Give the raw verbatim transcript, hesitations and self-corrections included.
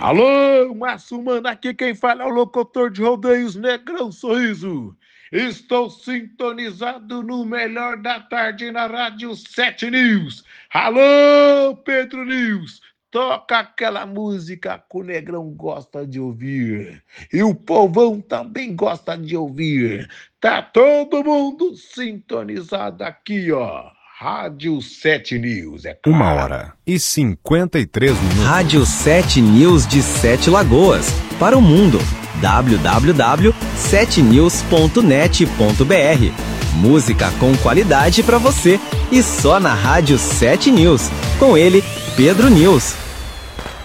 Alô, Márcio Mano, aqui quem fala é o locutor de rodeios Negrão Sorriso. Estou sintonizado no melhor da tarde na Rádio sete News. Alô, Pedro News, toca aquela música que o Negrão gosta de ouvir. E o povão também gosta de ouvir. Tá todo mundo sintonizado aqui, ó. Rádio sete News, é Uma claro. hora e cinquenta e três minutos. Rádio sete News de Sete Lagoas. Para o mundo. w w w ponto sete news ponto net ponto b r. Música com qualidade para você. E só na Rádio sete News. Com ele, Pedro News.